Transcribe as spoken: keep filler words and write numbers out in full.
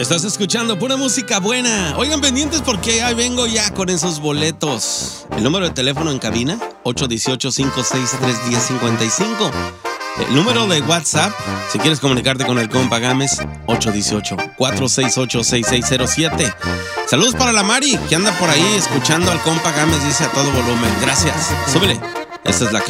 Estás escuchando pura música buena. Oigan, pendientes porque ahí vengo ya con esos boletos. El número de teléfono en cabina, ocho uno ocho, cinco seis tres, uno cero cinco cinco. El número de WhatsApp, si quieres comunicarte con el compa Gámez, ocho uno ocho, cuatro seis ocho, seis seis cero siete. Saludos para la Mari, que anda por ahí escuchando al compa Gámez, dice a todo volumen. Gracias. Súbele. Esta es la que